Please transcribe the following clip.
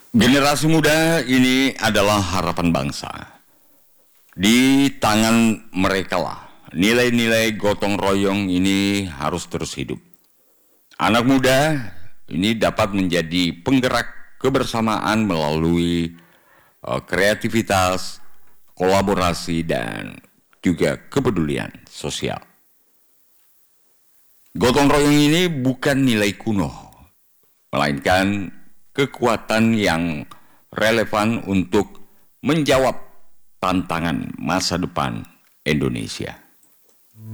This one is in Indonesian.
Generasi muda ini adalah harapan bangsa. Di tangan mereka lah nilai-nilai gotong royong ini harus terus hidup. Anak muda ini dapat menjadi penggerak kebersamaan melalui kreativitas, kolaborasi, dan juga kepedulian sosial. Gotong royong ini bukan nilai kuno, melainkan kekuatan yang relevan untuk menjawab tantangan masa depan Indonesia.